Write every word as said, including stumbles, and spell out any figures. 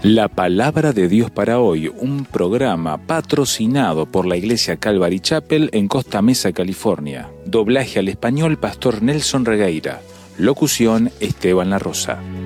La Palabra de Dios para hoy, un programa patrocinado por la Iglesia Calvary Chapel en Costa Mesa, California. Doblaje al español, Pastor Nelson Regueira. Locución, Esteban La Rosa.